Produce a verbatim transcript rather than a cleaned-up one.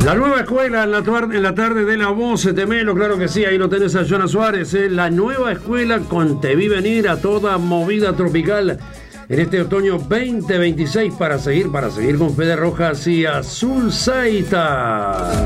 La nueva escuela en la, tar- en la tarde de la voz, Temelo, claro que sí, ahí lo tenés a Jonas Suárez, ¿eh? La nueva escuela con Te vi venir a toda movida tropical en este otoño veinte veintiséis para seguir, para seguir con Fede Rojas y Azul Saita.